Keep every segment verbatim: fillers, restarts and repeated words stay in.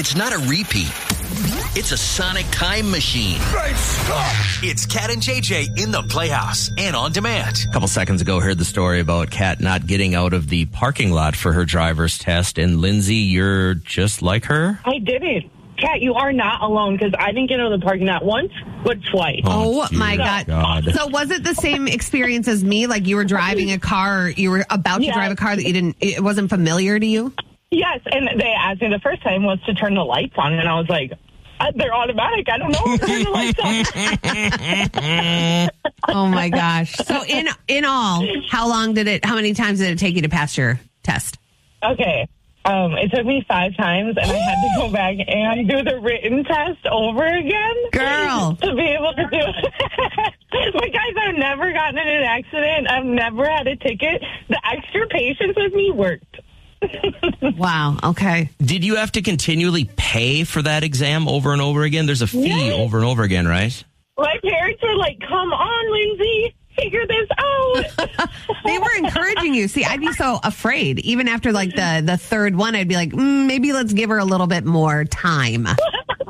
It's not a repeat. It's a sonic time machine. Great Scott! It's Kat and J J in the Playhouse and on demand. A couple seconds ago, heard the story about Kat not getting out of the parking lot for her driver's test. And Lindsay, you're just like her? I didn't. Kat, you are not alone because I didn't get out of the parking lot once, but twice. Oh, dear my God. God. So was it the same experience as me? Like you were driving a car, or you were about to Yes. drive a car that you didn't, it wasn't familiar to you? Yes, and they asked me the first time was to turn the lights on, and I was like, uh, they're automatic. I don't know how to turn the lights on. Oh my gosh. So in in all, how long did it, how many times did it take you to pass your test? Okay. Um, it took me five times, and I had to go back and do the written test over again. Girl. To be able to do it. But guys, I've never gotten in an accident. I've never had a ticket. The extra patience with me worked. Wow. Okay. Did you have to continually pay for that exam over and over again? There's a fee Yes. over and over again, right? My parents were like, come on, Lindsay, figure this out. They were encouraging you. See, I'd be so afraid. Even after like the, the third one, I'd be like, mm, maybe let's give her a little bit more time. I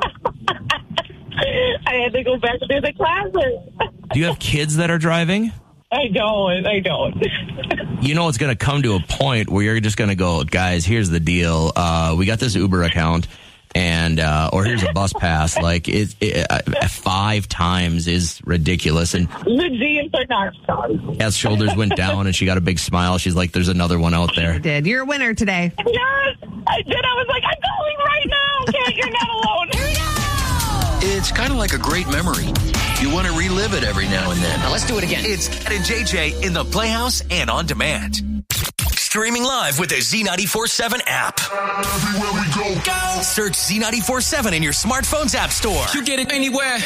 had to go back to do the classes. Do you have kids that are driving? I don't. I don't. You know it's going to come to a point where you're just going to go, guys, here's the deal. Uh, we got this Uber account, and uh, or here's a bus pass. Like, it, it, uh, five times is ridiculous. And The G is are not strong. Kat's shoulders went down, and she got a big smile. She's like, there's another one out there. You did. You're a winner today. Yes, I did. I was like, I'm going right now. Kat, you're not alone. Here we go. It's kind of like a great memory. You want to relive it every now and then. Now let's do it again. It's Kat and J J in the Playhouse and on demand. Streaming live with the Z ninety-four seven app. Everywhere we go. Go! Search Z ninety-four seven in your smartphone's app store. You get it anywhere.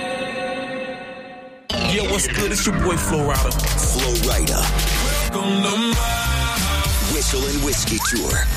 Yeah, what's good? It's your boy Flo Rida. Flo Rida. Whistle and Whiskey Tour.